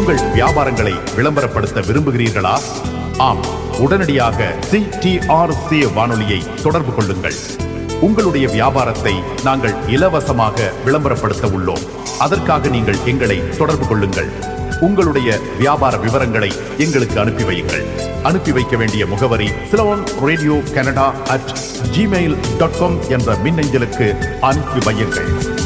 உங்கள் வியாபாரங்களை விளம்பரப்படுத்த விரும்புகிறீர்களா? ஆம், உடனடியாக CTRC வானொலியை தொடர்பு கொள்ளுங்கள். உங்களுடைய வியாபாரத்தை நாங்கள் இலவசமாக விளம்பரப்படுத்த உள்ளோம். அதற்காக நீங்கள் எங்களை தொடர்பு கொள்ளுங்கள். உங்களுடைய வியாபார விவரங்களை எங்களுக்கு அனுப்பி வையுங்கள். அனுப்பி வைக்க வேண்டிய முகவரி ceylonradiocanada@gmail.com என்ற மின்னஞ்சலுக்கு அனுப்பி வையுங்கள்.